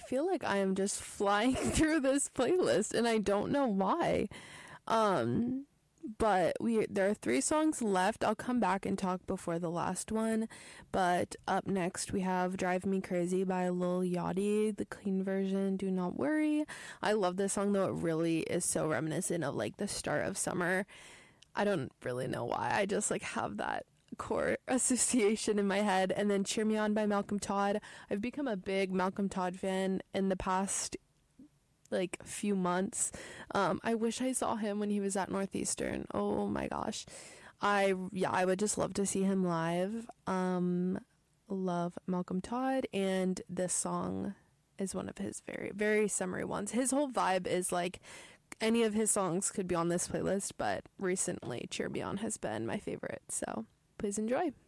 feel like I am just flying through this playlist and I don't know why. But there are 3 songs left. I'll come back and talk before the last one. But up next we have Drive Me Crazy by Lil Yachty, the clean version, Do Not Worry. I love this song though. It really is so reminiscent of like the start of summer. I don't really know why. I just like have that core association in my head. And then Cheer Me On by Malcolm Todd. I've become a big Malcolm Todd fan in the past like few months. I wish I saw him when he was at Northeastern. Oh my gosh. I would just love to see him live. Love Malcolm Todd, and this song is one of his very, very summery ones. His whole vibe is like any of his songs could be on this playlist, but recently Cheer Me On has been my favorite. So please enjoy.